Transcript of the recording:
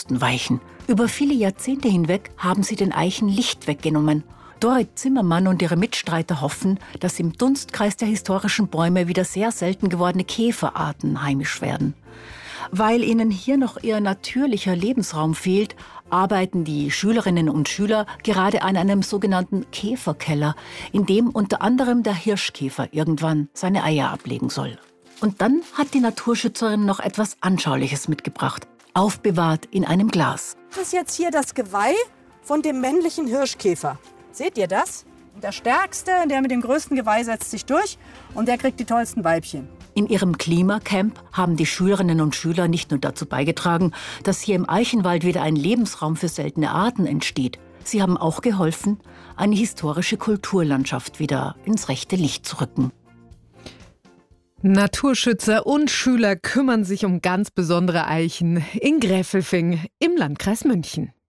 mussten weichen. Über viele Jahrzehnte hinweg haben sie den Eichen Licht weggenommen. Dorit Zimmermann und ihre Mitstreiter hoffen, dass im Dunstkreis der historischen Bäume wieder sehr selten gewordene Käferarten heimisch werden. Weil ihnen hier noch ihr natürlicher Lebensraum fehlt, arbeiten die Schülerinnen und Schüler gerade an einem sogenannten Käferkeller, in dem unter anderem der Hirschkäfer irgendwann seine Eier ablegen soll. Und dann hat die Naturschützerin noch etwas Anschauliches mitgebracht, aufbewahrt in einem Glas. Das ist jetzt hier das Geweih von dem männlichen Hirschkäfer. Seht ihr das? Der stärkste, der mit dem größten Geweih setzt sich durch und der kriegt die tollsten Weibchen. In ihrem Klimacamp haben die Schülerinnen und Schüler nicht nur dazu beigetragen, dass hier im Eichenwald wieder ein Lebensraum für seltene Arten entsteht. Sie haben auch geholfen, eine historische Kulturlandschaft wieder ins rechte Licht zu rücken. Naturschützer und Schüler kümmern sich um ganz besondere Eichen in Gräfelfing im Landkreis München.